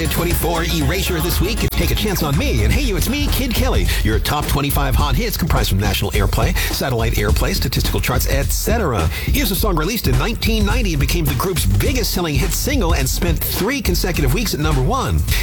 Hit 24 Erasure this week. Take a chance on me. And hey, you, it's me, Kid Kelly. Your top 25 hot hits comprised from national airplay, satellite airplay, statistical charts, etc. Here's a song released in 1990 and became the group's biggest selling hit single and spent 3 consecutive weeks at number 1.